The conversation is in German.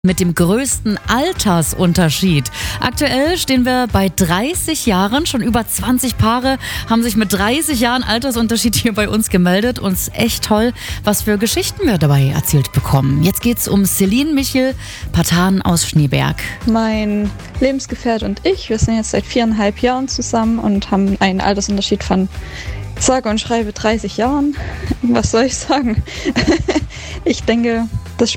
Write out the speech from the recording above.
Mit dem größten Altersunterschied. Aktuell stehen wir bei 30 Jahren. Schon über 20 Paare haben sich mit 30 Jahren Altersunterschied hier bei uns gemeldet. Uns echt toll, was für Geschichten wir dabei erzählt bekommen. Jetzt geht's um Celine Michel Patan aus Schneeberg. Mein Lebensgefährte und ich, wir sind jetzt seit 4,5 Jahren zusammen und haben einen Altersunterschied von sage und schreibe 30 Jahren. Was soll ich sagen? Ich denke, das